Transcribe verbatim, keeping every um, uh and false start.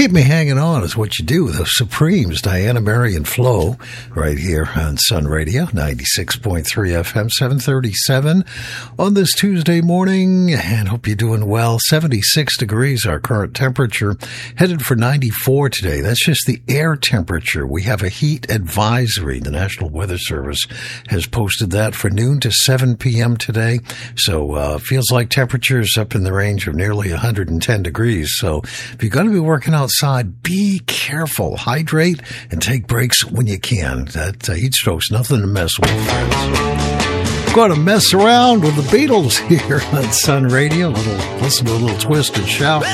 Keep me hanging on is what you do. The Supremes, Diana, Mary, and Flo, right here on Sun Radio, ninety-six point three F M, seven thirty-seven on this Tuesday morning. And hope you're doing well. seventy-six degrees, our current temperature. Headed for ninety-four today. That's just the air temperature. We have a heat advisory. The National Weather Service has posted that for noon to seven p.m. today. So uh feels like temperatures up in the range of nearly one hundred ten degrees. So if you're going to be working outside, be careful. Hydrate and take breaks when you can. That uh, heat stroke's nothing to mess with, friends. Going to mess around with the Beatles here on Sun Radio. A little, listen to a little twist and shout.